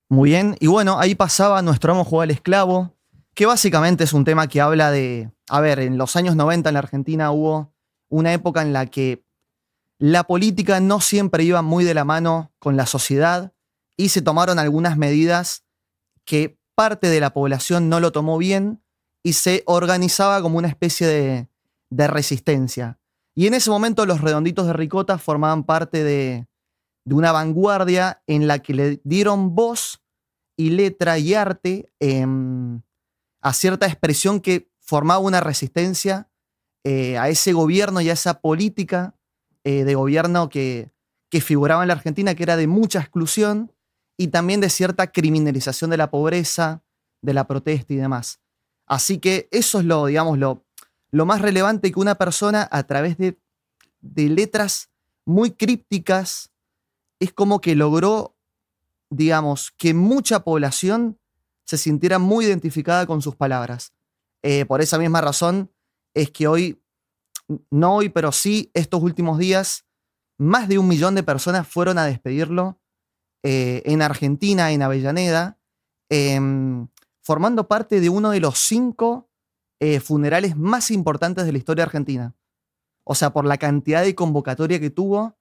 Muy bien. Y bueno, ahí pasaba Nuestro amo jugó al esclavo, que básicamente es un tema que habla de... A ver, en los años 90 en la Argentina hubo una época en la que la política no siempre iba muy de la mano con la sociedad y se tomaron algunas medidas que parte de la población no lo tomó bien y se organizaba como una especie de resistencia. Y en ese momento los Redonditos de Ricota formaban parte de una vanguardia en la que le dieron voz y letra y arte a cierta expresión que formaba una resistencia a ese gobierno y a esa política de gobierno que figuraba en la Argentina, que era de mucha exclusión y también de cierta criminalización de la pobreza, de la protesta y demás. Así que eso es digamos, lo más relevante, que una persona a través de letras muy crípticas es como que logró, digamos, que mucha población se sintiera muy identificada con sus palabras. Por esa misma razón es que hoy, no hoy, pero sí estos últimos días, más de 1 millón de personas fueron a despedirlo en Argentina, en Avellaneda, formando parte de uno de los 5 funerales más importantes de la historia argentina. O sea, por la cantidad de convocatoria que tuvo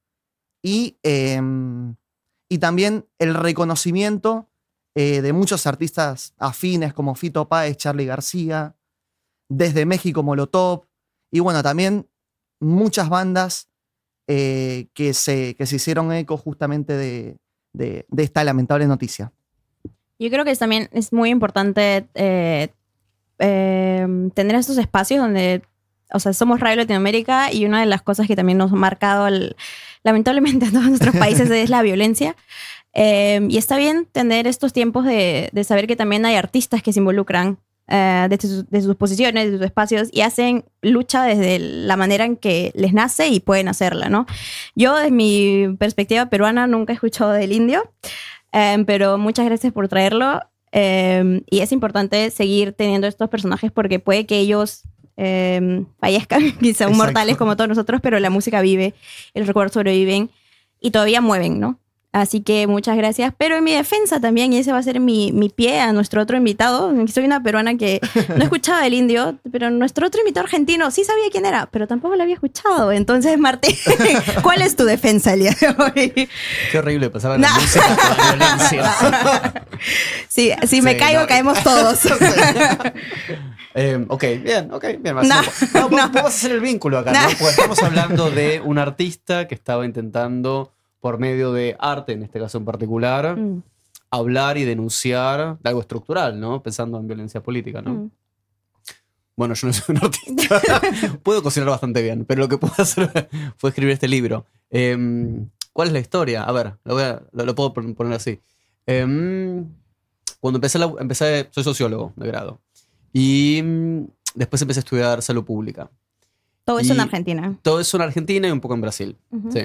y también el reconocimiento de muchos artistas afines como Fito Páez, Charly García, desde México Molotov, y bueno, también muchas bandas que se hicieron eco justamente de esta lamentable noticia. Yo creo que también es muy importante tener estos espacios donde, o sea, somos Radio Latinoamérica y una de las cosas que también nos ha marcado lamentablemente a todos nuestros países es la violencia. Y está bien tener estos tiempos de saber que también hay artistas que se involucran de sus posiciones, de sus espacios, y hacen lucha desde la manera en que les nace y pueden hacerla, ¿no? Yo, desde mi perspectiva peruana, nunca he escuchado del Indio, pero muchas gracias por traerlo. Y es importante seguir teniendo estos personajes porque puede que ellos fallezcan, quizá Exacto. mortales como todos nosotros, pero la música vive, el recuerdo sobreviven y todavía mueven, ¿no? Así que muchas gracias. Pero en mi defensa también, y ese va a ser mi pie a nuestro otro invitado, soy una peruana que no escuchaba el Indio, pero nuestro otro invitado argentino sí sabía quién era, pero tampoco lo había escuchado. Entonces, Martín, ¿cuál es tu defensa el día de hoy? Qué horrible pasar la música por la violencia. Sí, si me caigo, caemos todos. Ok, bien. Podemos hacer el vínculo acá, ¿no? Porque estamos hablando de un artista que estaba intentando, por medio de arte, en este caso en particular, hablar y denunciar de algo estructural, ¿no? Pensando en violencia política, ¿no? Bueno, yo no soy un artista. Puedo cocinar bastante bien, pero lo que puedo hacer fue escribir este libro. ¿Cuál es la historia? A ver, lo puedo poner así. Cuando empecé, soy sociólogo de grado. Y después empecé a estudiar salud pública. Todo eso en Argentina. Todo eso en Argentina y un poco en Brasil. Sí.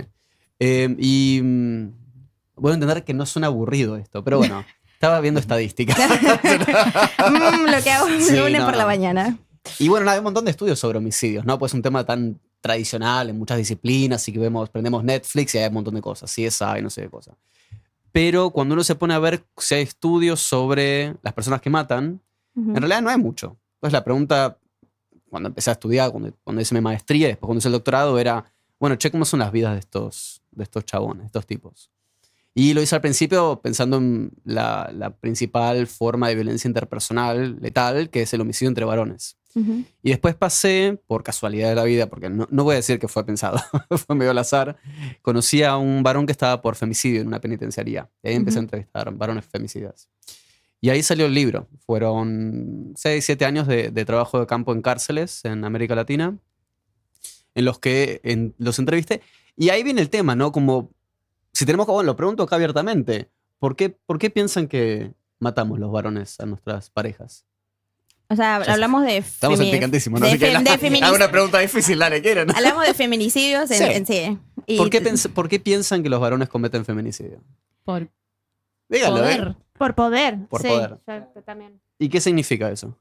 Voy a entender que no suena aburrido esto, pero bueno, estaba viendo estadísticas. Lo que hago Sí, lunes no, por la no. mañana. Y bueno, hay un montón de estudios sobre homicidios, ¿no? Pues es un tema tan tradicional en muchas disciplinas y que prendemos Netflix y hay un montón de cosas, CSI, no sé qué cosa. Pero cuando uno se pone a ver si hay estudios sobre las personas que matan, en realidad no hay mucho. Entonces la pregunta, cuando empecé a estudiar, cuando hice mi maestría, después cuando hice el doctorado, era, bueno, che, ¿cómo son las vidas de estos chabones, de estos tipos? Y lo hice al principio pensando en la principal forma de violencia interpersonal letal, que es el homicidio entre varones. Y después pasé, por casualidad de la vida, porque no voy a decir que fue pensado, fue medio al azar, conocí a un varón que estaba por femicidio en una penitenciaría. Y ahí empecé a entrevistar varones femicidas. Y ahí salió el libro. Fueron 6, 7 años de trabajo de campo en cárceles en América Latina, en los que los entrevisté. Y ahí viene el tema, ¿no? Como, si tenemos que, bueno, lo pregunto acá abiertamente, ¿por qué piensan que matamos los varones a nuestras parejas? O sea, hablamos de... Estamos en picantísimo, ¿no? Hago una pregunta difícil, dale, ¿quieren? Hablamos de feminicidios en sí. Y ¿Por qué piensan que los varones cometen feminicidio? Por Díganlo, poder. por poder. Por Sí, poder. yo también. ¿Y qué significa eso?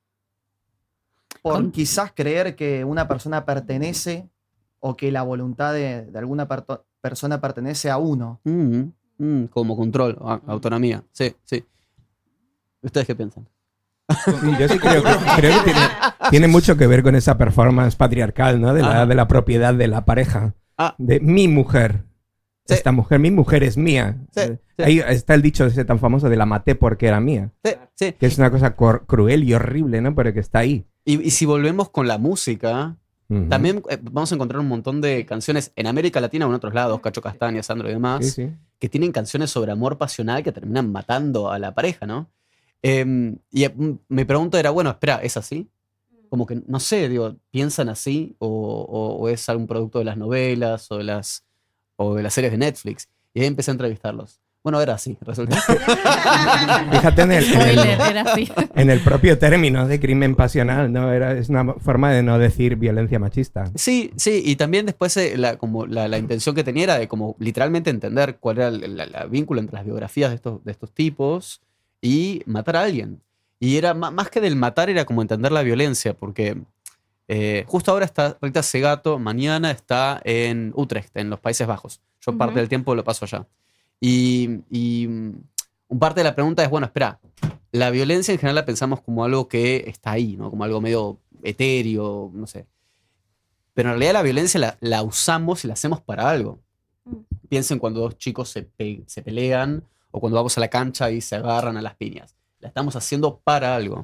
Por quizás creer que una persona pertenece o que la voluntad de alguna persona pertenece a uno. Como control, autonomía. Sí, sí. ¿Ustedes qué piensan? Sí, yo sí creo que tiene mucho que ver con esa performance patriarcal, ¿no? De la propiedad de la pareja. De mi mujer. Sí. Esta mujer, mi mujer es mía. Sí, sí. Ahí está el dicho ese tan famoso de la maté porque era mía. Sí, sí. Que es una cosa cruel y horrible, ¿no? Pero que está ahí. Y si volvemos con la música, también vamos a encontrar un montón de canciones en América Latina o en otros lados, Cacho Castaña, Sandro y demás, que tienen canciones sobre amor pasional que terminan matando a la pareja, ¿no? Y mi pregunta era, bueno, espera, ¿es así? Como que, no sé, digo, ¿piensan así? ¿O es algún producto de las novelas o de las series de Netflix? Y ahí empecé a entrevistarlos. Bueno, era así, resulta. Fíjate en el propio término de crimen pasional, ¿no? Es una forma de no decir violencia machista. Sí, sí, y también después la intención que tenía era de como literalmente entender cuál era el vínculo entre las biografías de estos tipos y matar a alguien. Y era más que del matar, era como entender la violencia, porque justo ahora está Rita Segato, mañana está en Utrecht, en los Países Bajos. Yo parte del tiempo lo paso allá. Y un parte de la pregunta es, bueno, espera, la violencia en general la pensamos como algo que está ahí, ¿no? Como algo medio etéreo, no sé. Pero en realidad la violencia la usamos y la hacemos para algo. Piensen cuando dos chicos se pelean o cuando vamos a la cancha y se agarran a las piñas. La estamos haciendo para algo.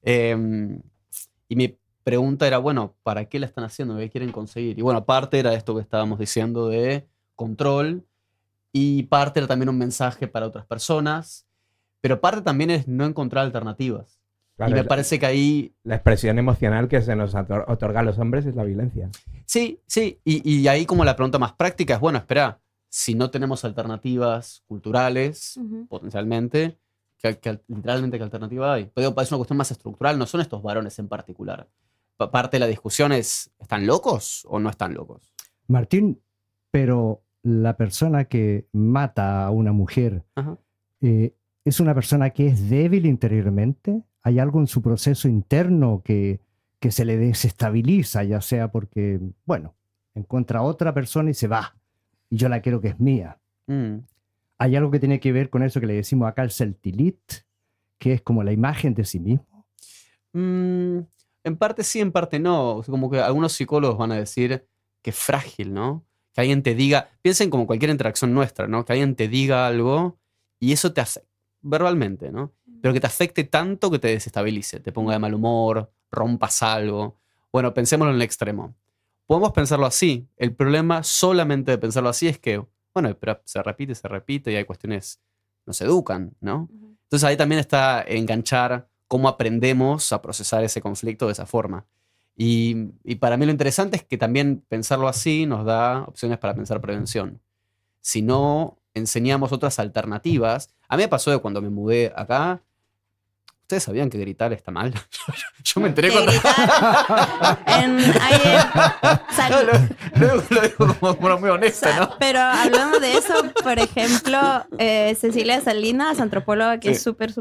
Y mi pregunta era, bueno, ¿para qué la están haciendo? ¿Qué quieren conseguir? Y bueno, parte era esto que estábamos diciendo de control. Y parte era también un mensaje para otras personas, pero parte también es no encontrar alternativas. Claro, y me parece que ahí... La expresión emocional que se nos otorga a los hombres es la violencia. Sí, sí. Y ahí como la pregunta más práctica es, bueno, espera, si no tenemos alternativas culturales, potencialmente, literalmente, ¿qué alternativa hay? Pero es una cuestión más estructural, no son estos varones en particular. Parte de la discusión es, ¿están locos o no están locos? Martín, pero... la persona que mata a una mujer es una persona que es débil interiormente. ¿Hay algo en su proceso interno que se le desestabiliza, ya sea porque, bueno, encuentra a otra persona y se va, y yo la quiero que es mía? ¿Hay algo que tiene que ver con eso que le decimos acá el seltilit, que es como la imagen de sí mismo? En parte sí, en parte no. Como que algunos psicólogos van a decir que es frágil, ¿no? Que alguien te diga, piensen como cualquier interacción nuestra, ¿no? Que alguien te diga algo y eso te hace verbalmente, ¿no? Pero que te afecte tanto que te desestabilice, te ponga de mal humor, rompas algo. Bueno, pensémoslo en el extremo. Podemos pensarlo así. El problema solamente de pensarlo así es que, bueno, pero se repite y hay cuestiones, nos educan, ¿no? Entonces ahí también está enganchar cómo aprendemos a procesar ese conflicto de esa forma. Y para mí lo interesante es que también pensarlo así nos da opciones para pensar prevención. Si no enseñamos otras alternativas... A mí me pasó de cuando me mudé acá, ¿ustedes sabían que gritar está mal? Yo me enteré cuando... Lo digo como muy honesta, ¿no? Pero hablando de eso, por ejemplo, Cecilia Salinas, antropóloga que es súper...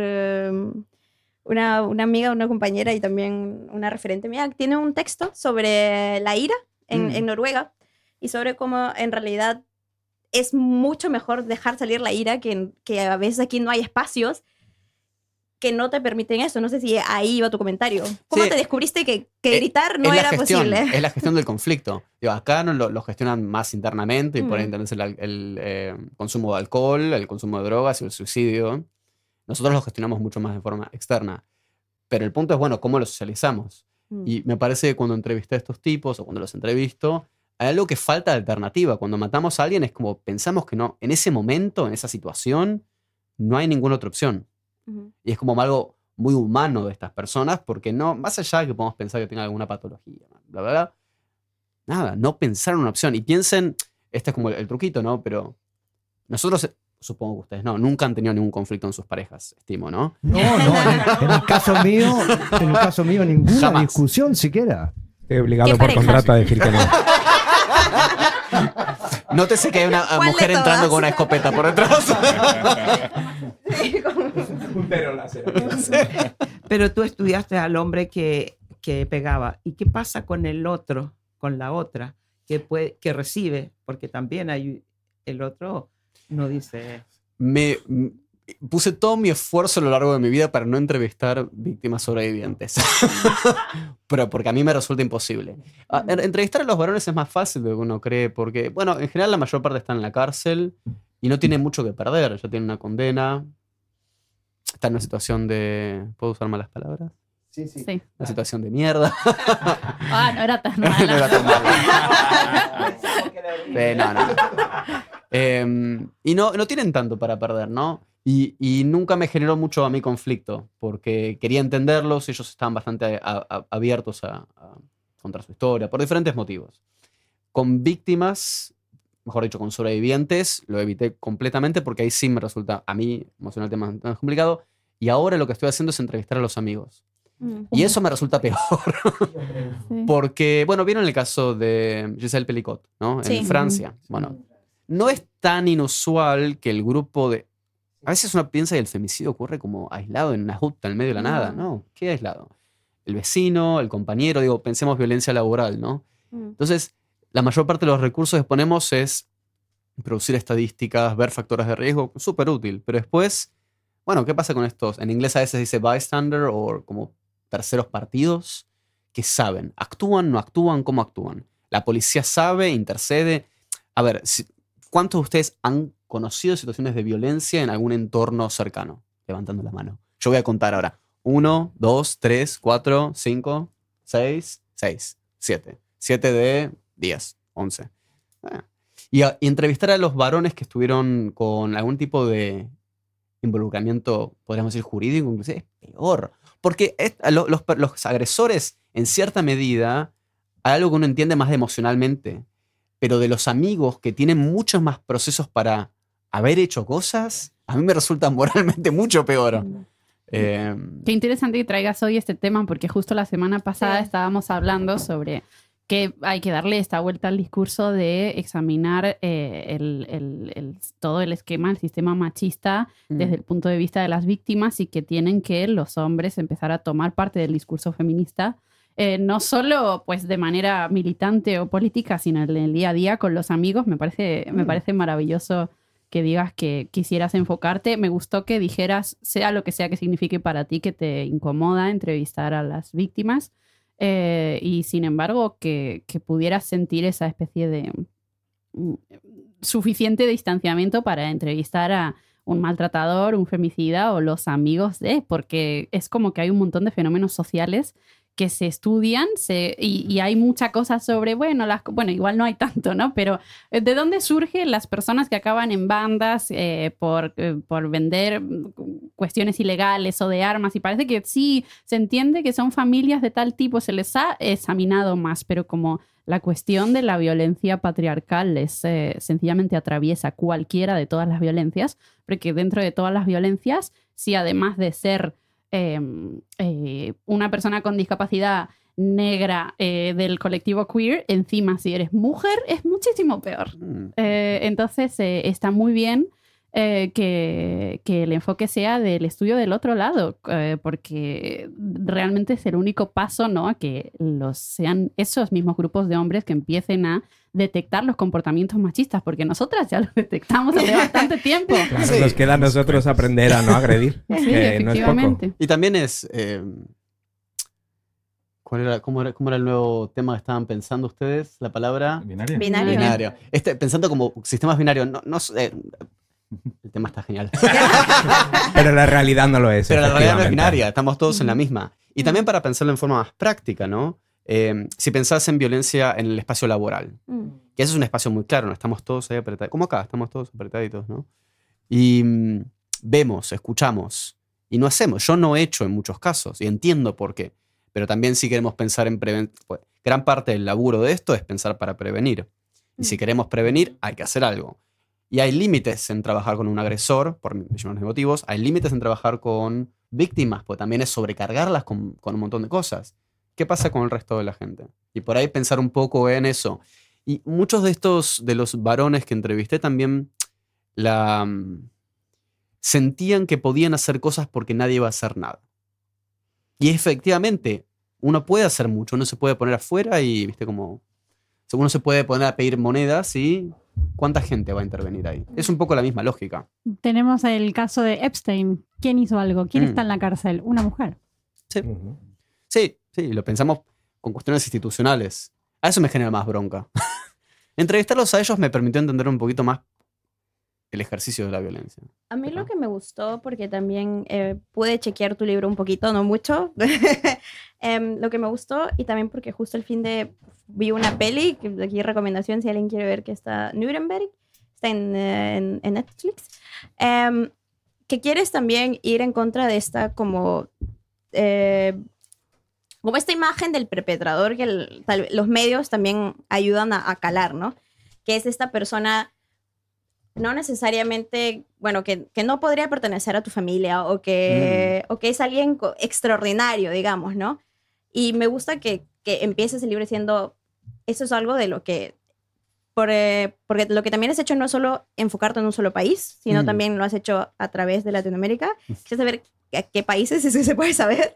Una amiga, una compañera y también una referente mía, tiene un texto sobre la ira en Noruega y sobre cómo en realidad es mucho mejor dejar salir la ira, que a veces aquí no hay espacios que no te permiten eso. No sé si ahí iba tu comentario. ¿Cómo te descubriste que gritar no era posible? Es la gestión del conflicto. Digo, acá no lo gestionan más internamente y por ahí tenés el consumo de alcohol, el consumo de drogas y el suicidio. Nosotros lo gestionamos mucho más de forma externa. Pero el punto es, bueno, ¿cómo lo socializamos? Y me parece que cuando entrevisté a estos tipos o cuando los entrevisto, hay algo que falta de alternativa. Cuando matamos a alguien es como pensamos que no, en ese momento, en esa situación, no hay ninguna otra opción. Y es como algo muy humano de estas personas porque no, más allá de que podamos pensar que tengan alguna patología, bla, bla, bla, nada, no pensar en una opción. Y piensen, este es como el truquito, ¿no? Pero nosotros... Supongo que ustedes nunca han tenido ningún conflicto en sus parejas, estimo, ¿no? No, en el caso mío ninguna jamás. Discusión siquiera. Estoy obligado por contrato a decir que no. Nótese que hay una mujer entrando con una escopeta por detrás. Puntero láser. Pero tú estudiaste al hombre que pegaba. ¿Y qué pasa con el otro, con la otra, que recibe? Porque también hay el otro... No dice. Puse todo mi esfuerzo a lo largo de mi vida para no entrevistar víctimas sobrevivientes. Pero porque a mí me resulta imposible. Entrevistar a los varones es más fácil de lo que uno cree, porque, bueno, en general la mayor parte están en la cárcel y no tienen mucho que perder. Ya tienen una condena. Están en una situación de... ¿Puedo usar malas palabras? Sí. Una situación de mierda. No era tan mala. No era tan mala. Y no tienen tanto para perder, ¿no? Y nunca me generó mucho a mí conflicto, porque quería entenderlos, ellos estaban bastante abiertos a contar su historia, por diferentes motivos. Con víctimas, mejor dicho, con sobrevivientes, lo evité completamente, porque ahí sí me resulta, a mí, emocionalmente más complicado, y ahora lo que estoy haciendo es entrevistar a los amigos. Y eso me resulta peor. Sí. Porque, bueno, vieron el caso de Giselle Pelicot, ¿no? En Sí. Francia. Bueno, no es tan inusual que el grupo de... A veces uno piensa que el femicidio ocurre como aislado en una huta en medio de la nada, ¿no? ¿Qué aislado? El vecino, el compañero, digo, pensemos violencia laboral, ¿no? Entonces, la mayor parte de los recursos que ponemos es producir estadísticas, ver factores de riesgo, súper útil. Pero después, bueno, ¿qué pasa con estos? En inglés a veces dice bystander o como terceros partidos que saben, actúan, no actúan, cómo actúan. La policía sabe, intercede. A ver, ¿cuántos de ustedes han conocido situaciones de violencia en algún entorno cercano? Levantando la mano. Yo voy a contar ahora. 1, 2, 3, 4, 5, 6, 7. 7 de 10, 11. Y entrevistar a los varones que estuvieron con algún tipo de involucramiento, podríamos decir, jurídico, inclusive, es peor. Porque los agresores, en cierta medida, hay algo que uno entiende más emocionalmente. Pero de los amigos que tienen muchos más procesos para haber hecho cosas, a mí me resulta moralmente mucho peor. Qué interesante que traigas hoy este tema, porque justo la semana pasada estábamos hablando sobre que hay que darle esta vuelta al discurso de examinar todo el esquema, el sistema machista desde el punto de vista de las víctimas, y que tienen que los hombres empezar a tomar parte del discurso feminista. No solo pues de manera militante o política, sino en el día a día con los amigos. Me parece maravilloso que digas que quisieras enfocarte. Me gustó que dijeras, sea lo que sea que signifique para ti, que te incomoda entrevistar a las víctimas, y sin embargo que pudieras sentir esa especie de suficiente distanciamiento para entrevistar a un maltratador, un femicida o los amigos de, porque es como que hay un montón de fenómenos sociales que se estudian y hay mucha cosa sobre, bueno, igual no hay tanto, ¿no? Pero ¿de dónde surgen las personas que acaban en bandas por vender cuestiones ilegales o de armas? Y parece que sí, se entiende que son familias de tal tipo, se les ha examinado más, pero como la cuestión de la violencia patriarcal sencillamente atraviesa cualquiera de todas las violencias, porque dentro de todas las violencias, si además de ser una persona con discapacidad negra del colectivo queer, encima si eres mujer es muchísimo peor. Entonces está muy bien que el enfoque sea del estudio del otro lado, porque realmente es el único paso, ¿no?, a que sean esos mismos grupos de hombres que empiecen a detectar los comportamientos machistas, porque nosotras ya los detectamos hace bastante tiempo. Claro, sí. Nos queda a nosotros aprender a no agredir. Sí, efectivamente. No es poco. Y también es... ¿Cómo era el nuevo tema que estaban pensando ustedes? ¿La palabra? Binario. Pensando como sistemas binarios. El tema está genial. Pero la realidad no lo es. Pero la realidad no es binaria. Estamos todos en la misma. Y también para pensarlo en forma más práctica, ¿no? Si pensás en violencia en el espacio laboral, que eso es un espacio muy claro, ¿no? Estamos todos ahí apretados. Como acá, estamos todos apretaditos, ¿no? Y vemos, escuchamos y no hacemos. Yo no he hecho en muchos casos y entiendo por qué. Pero también si queremos pensar en prevenir, pues, gran parte del laburo de esto es pensar para prevenir. Y si queremos prevenir, hay que hacer algo. Y hay límites en trabajar con un agresor, por millones de motivos. Hay límites en trabajar con víctimas, pues también es sobrecargarlas con un montón de cosas. ¿Qué pasa con el resto de la gente? Y por ahí pensar un poco en eso. Y muchos de los varones que entrevisté también sentían que podían hacer cosas porque nadie iba a hacer nada. Y efectivamente, uno puede hacer mucho, uno se puede poner afuera y, viste, como... Uno se puede poner a pedir monedas y ¿cuánta gente va a intervenir ahí? Es un poco la misma lógica. Tenemos el caso de Epstein. ¿Quién hizo algo? ¿Quién está en la cárcel? Una mujer. Sí. Sí, lo pensamos con cuestiones institucionales. A eso me genera más bronca. Entrevistarlos a ellos me permitió entender un poquito más el ejercicio de la violencia. A mí lo que me gustó, porque también pude chequear tu libro un poquito, no mucho, lo que me gustó, y también porque justo el fin de vi una peli, que aquí recomendación si alguien quiere ver, que está Nuremberg, está en Netflix, que quieres también ir en contra de esta como esta imagen del perpetrador que los medios también ayudan a calar, ¿no? Que es esta persona no necesariamente, bueno, que no podría pertenecer a tu familia o que es alguien extraordinario, digamos, ¿no? Y me gusta que empieces el libro diciendo, eso es algo de lo que, porque lo que también has hecho no es solo enfocarte en un solo país, sino también lo has hecho a través de Latinoamérica. Quieres saber qué países, eso se puede saber.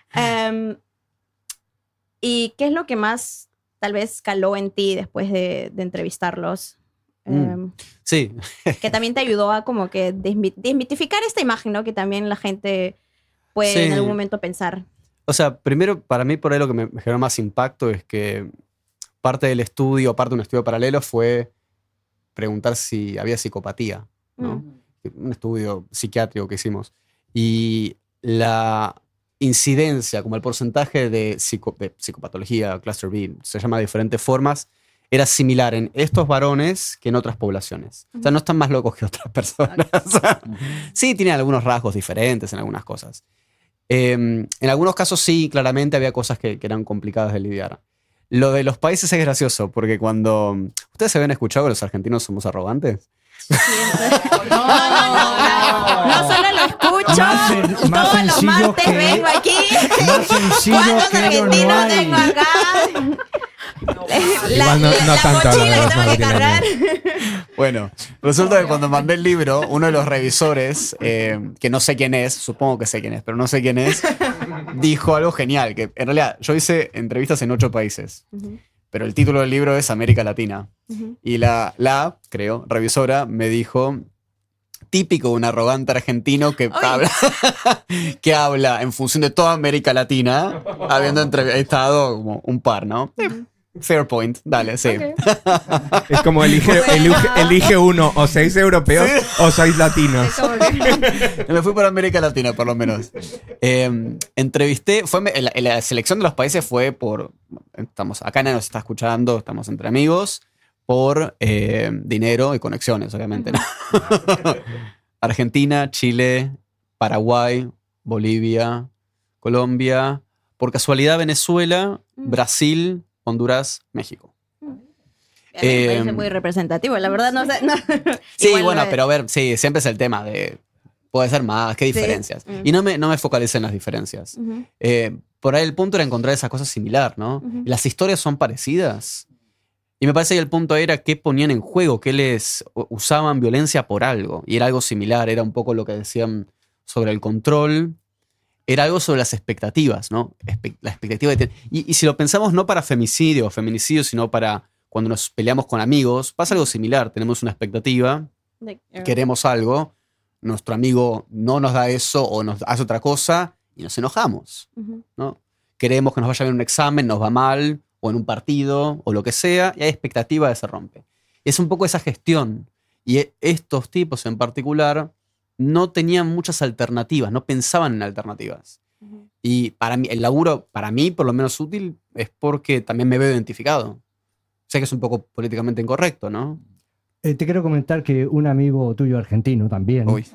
¿Y qué es lo que más tal vez caló en ti después de entrevistarlos? Sí. Que también te ayudó a como que desmitificar esta imagen, ¿no? Que también la gente puede en algún momento pensar. O sea, primero, para mí por ahí lo que me generó más impacto es que parte del estudio, parte de un estudio paralelo fue preguntar si había psicopatía, ¿no? Un estudio psiquiátrico que hicimos. Y la incidencia, como el porcentaje de psicopatología, cluster B, se llama de diferentes formas, era similar en estos varones que en otras poblaciones. O sea, no están más locos que otras personas. Sí, tienen algunos rasgos diferentes en algunas cosas. En algunos casos sí, claramente había cosas que eran complicadas de lidiar. Lo de los países es gracioso, porque cuando... ¿Ustedes se habían escuchado que los argentinos somos arrogantes? No solo lo escucho, todos los martes vengo aquí. ¿Cuántos argentinos tengo acá? No tanto, la verdad, que cargar. Bueno, resulta que cuando mandé el libro, uno de los revisores, que no sé quién es, supongo que sé quién es, pero no sé quién es, dijo algo genial, que en realidad yo hice entrevistas en 8 países, pero el título del libro es América Latina. Y la, creo, revisora me dijo, típico de un arrogante argentino que habla en función de toda América Latina, habiendo entrevistado como un par, ¿no? Fair point, dale, sí. Okay. Es como elige uno, o 6 europeos o 6 latinos. Me fui por América Latina, por lo menos. Entrevisté, la selección de los países fue por, acá nadie nos está escuchando, estamos entre amigos, por dinero y conexiones, obviamente, ¿no? Argentina, Chile, Paraguay, Bolivia, Colombia, por casualidad Venezuela, Brasil, Honduras, México. Me parece muy representativo, la verdad no sé. No. Sí, bueno, pero a ver, sí, siempre es el tema de puede ser más, qué diferencias. Y no me focalicé en las diferencias. Por ahí el punto era encontrar esas cosas similares, ¿no? Las historias son parecidas. Y me parece que el punto era qué ponían en juego, qué les usaban violencia por algo. Y era algo similar, era un poco lo que decían sobre el control. Era algo sobre las expectativas, ¿no? La expectativa de y si lo pensamos no para femicidio o feminicidio, sino para cuando nos peleamos con amigos, pasa algo similar. Tenemos una expectativa, queremos algo, nuestro amigo no nos da eso o nos hace otra cosa y nos enojamos, ¿no? Queremos que nos vaya bien en un examen, nos va mal, o en un partido, o lo que sea, y hay expectativa de se rompe. Es un poco esa gestión. Y estos tipos en particular no tenían muchas alternativas, no pensaban en alternativas. Y para mí, el laburo, para mí, por lo menos útil, es porque también me veo identificado. Sé que es un poco políticamente incorrecto, ¿no? Te quiero comentar que un amigo tuyo argentino también. Uy.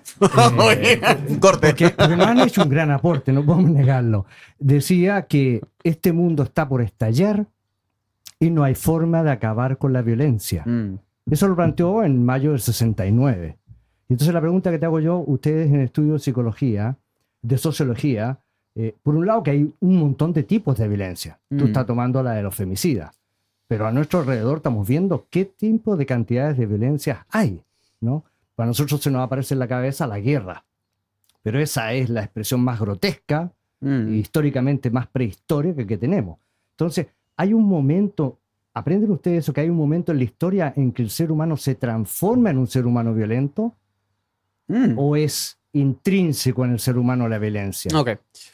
Corte. Porque nos han hecho un gran aporte, no podemos negarlo. Decía que este mundo está por estallar y no hay forma de acabar con la violencia. Eso lo planteó en mayo del 69. Y entonces la pregunta que te hago yo, ustedes en estudio de psicología, de sociología, por un lado que hay un montón de tipos de violencia. Tú estás tomando la de los femicidas. Pero a nuestro alrededor estamos viendo qué tipo de cantidades de violencia hay, ¿no? Para nosotros se nos aparece en la cabeza la guerra. Pero esa es la expresión más grotesca e históricamente más prehistórica que tenemos. Entonces, hay un momento ¿aprenden ustedes eso, que hay un momento en la historia en que el ser humano se transforma en un ser humano violento? ¿O es intrínseco en el ser humano la violencia? Ok.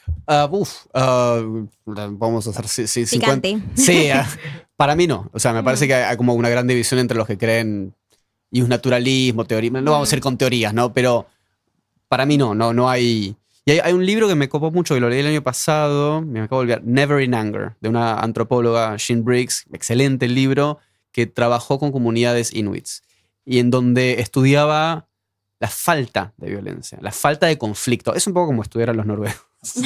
Vamos a hacer 50. Sí, para mí no. O sea, me parece que hay como una gran división entre los que creen y un naturalismo, teoría. No vamos a ir con teorías, ¿no? Pero para mí no hay... Y hay un libro que me copó mucho, que lo leí el año pasado, me acabo de olvidar, Never in Anger, de una antropóloga, Jean Briggs, excelente libro, que trabajó con comunidades inuits y en donde estudiaba la falta de violencia, la falta de conflicto. Es un poco como estudiar a los noruegos.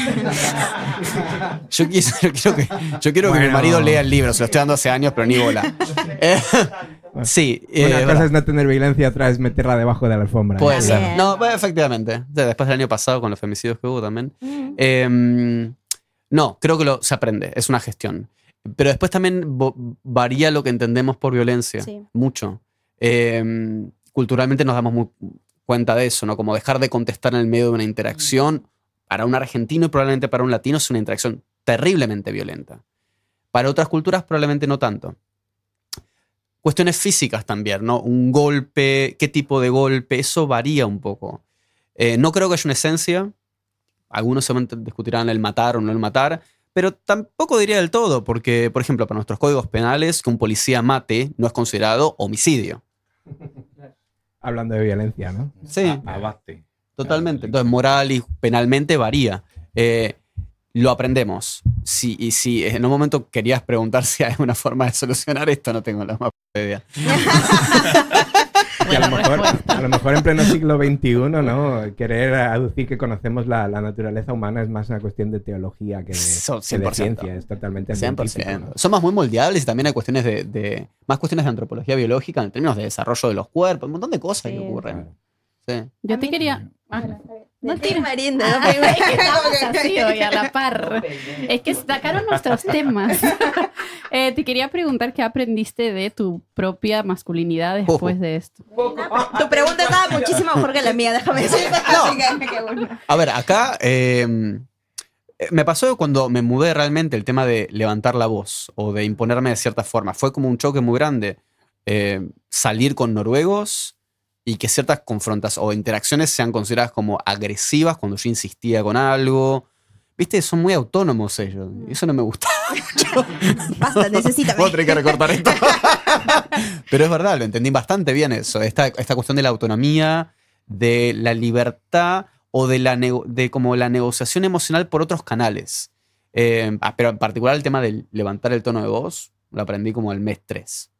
Yo quiero que mi marido lea el libro, se lo estoy dando hace años, pero ni bola. Sí. Una cosa es no tener violencia, otra es meterla debajo de la alfombra. Puede ser. No, efectivamente. Después del año pasado, con los femicidios que hubo también. No, creo que se aprende, es una gestión. Pero después también varía lo que entendemos por violencia. Sí. Mucho. Culturalmente nos damos cuenta de eso, ¿no? Como dejar de contestar en el medio de una interacción. Para un argentino y probablemente para un latino es una interacción terriblemente violenta. Para otras culturas probablemente no tanto. Cuestiones físicas también, ¿no? Un golpe, qué tipo de golpe, eso varía un poco. No creo que haya una esencia. Algunos seguramente discutirán el matar o no el matar, pero tampoco diría del todo, porque, por ejemplo, para nuestros códigos penales, que un policía mate no es considerado homicidio. Hablando de violencia, ¿no? Sí. Abate. Totalmente. Entonces, moral y penalmente varía. Lo aprendemos. Si en un momento querías preguntar si hay una forma de solucionar esto, no tengo la más idea. Y a lo mejor en pleno siglo XXI, ¿no? Querer aducir que conocemos la naturaleza humana es más una cuestión de teología que de ciencia. Es totalmente 100%. ¿No? Somos muy moldeables y también hay cuestiones más cuestiones de antropología biológica en términos de desarrollo de los cuerpos, un montón de cosas que ocurren. Sí. Yo te quería... No te Marinda, es que estamos así hoy a la par. Es que sacaron nuestros temas. Te quería preguntar qué aprendiste de tu propia masculinidad después de esto. Tu pregunta estaba muchísimo mejor que la mía, déjame decir. A ver, acá me pasó cuando me mudé realmente el tema de levantar la voz o de imponerme de cierta forma. Fue como un choque muy grande. Salir con noruegos y que ciertas confrontas o interacciones sean consideradas como agresivas cuando yo insistía con algo. ¿Viste? Son muy autónomos ellos. Y eso no me gustaba mucho. Basta, necesítame. Voy a tener que recortar esto. Pero es verdad, lo entendí bastante bien eso. Esta cuestión de la autonomía, de la libertad o de como la negociación emocional por otros canales. Pero en particular el tema de levantar el tono de voz, lo aprendí como el mes 3.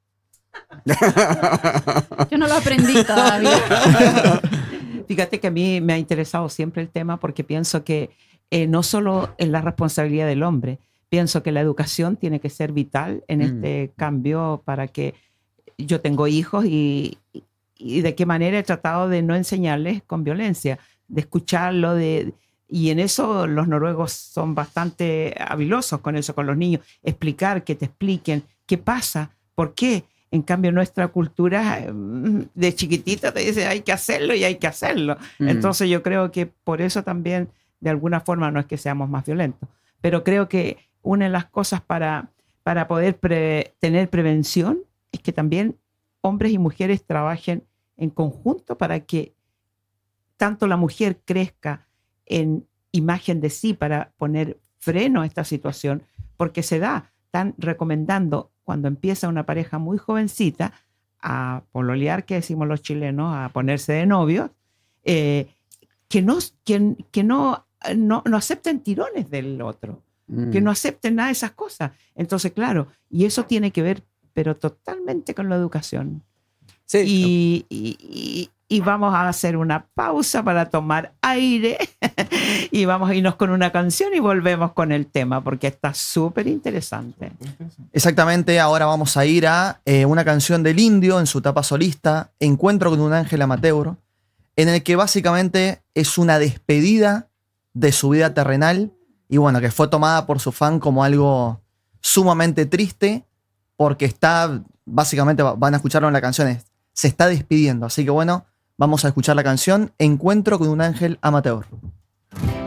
Yo no lo aprendí todavía. Fíjate que a mí me ha interesado siempre el tema porque pienso que no solo es la responsabilidad del hombre, pienso que la educación tiene que ser vital en este cambio para que yo tengo hijos y de qué manera he tratado de no enseñarles con violencia, de escucharlo, y en eso los noruegos son bastante habilosos con eso, con los niños, explicar, que te expliquen qué pasa, por qué. En cambio, nuestra cultura de chiquitita te dice hay que hacerlo y hay que hacerlo. Entonces yo creo que por eso también, de alguna forma, no es que seamos más violentos. Pero creo que una de las cosas para poder tener prevención es que también hombres y mujeres trabajen en conjunto para que tanto la mujer crezca en imagen de sí para poner freno a esta situación, porque están recomendando cuando empieza una pareja muy jovencita a pololear, que decimos los chilenos, a ponerse de novios, que no acepten tirones del otro, que no acepten nada de esas cosas. Entonces, claro, y eso tiene que ver, pero totalmente con la educación. Sí. Y vamos a hacer una pausa para tomar aire y vamos a irnos con una canción y volvemos con el tema porque está súper interesante. Exactamente, ahora vamos a ir a una canción del Indio en su etapa solista, Encuentro con un ángel amateur, en el que básicamente es una despedida de su vida terrenal y bueno, que fue tomada por su fan como algo sumamente triste porque básicamente van a escucharlo en la canción, se está despidiendo, así que bueno, vamos a escuchar la canción Encuentro con un ángel amateur.